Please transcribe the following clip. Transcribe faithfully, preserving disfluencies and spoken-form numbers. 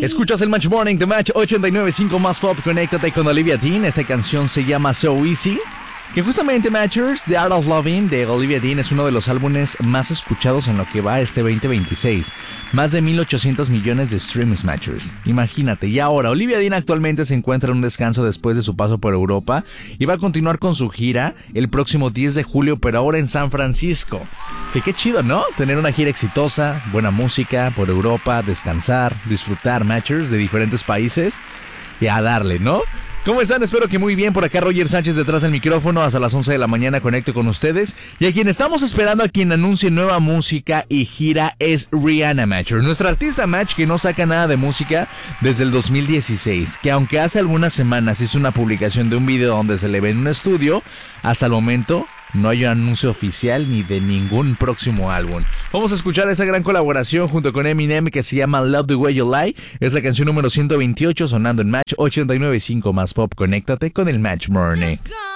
Escuchas el Match Morning de Match ochenta y nueve punto cinco más pop. Conéctate con Olivia Dean. Esta canción se llama So Easy. Que justamente Matchers, The Art of Loving de Olivia Dean es uno de los álbumes más escuchados en lo que va este veinte veintiséis. Más de mil ochocientos millones de streams, Matchers. Imagínate. Y ahora, Olivia Dean actualmente se encuentra en un descanso después de su paso por Europa y va a continuar con su gira el próximo diez de julio, pero ahora en San Francisco. Que qué chido, ¿no? Tener una gira exitosa, buena música por Europa, descansar, disfrutar, Matchers, de diferentes países y a darle, ¿no? ¿Cómo están? Espero que muy bien. Por acá Roger Sánchez detrás del micrófono. Hasta las once de la mañana conecto con ustedes. Y a quien estamos esperando a quien anuncie nueva música y gira es Rihanna, Matcher. Nuestra artista Match que no saca nada de música desde el dos mil dieciséis. Que aunque hace algunas semanas hizo una publicación de un video donde se le ve en un estudio, hasta el momento no hay un anuncio oficial ni de ningún próximo álbum. Vamos a escuchar esta gran colaboración junto con Eminem que se llama Love the Way You Lie. Es la canción número ciento veintiocho sonando en Match ochenta y nueve punto cinco más pop. Conéctate con el Match Morning.